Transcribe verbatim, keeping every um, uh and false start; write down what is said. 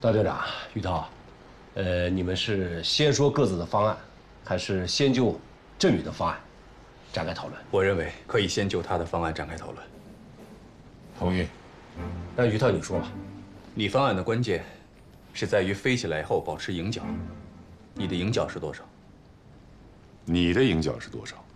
大队长，于涛，呃，你们是先说各自的方案，还是先就振宇的方案展开讨论？ 我认为可以先就他的方案展开讨论。 同意。 那于涛你说吧。 你方案的关键是在于飞起来后保持迎角，你的迎角是多少？ 你的迎角是多少？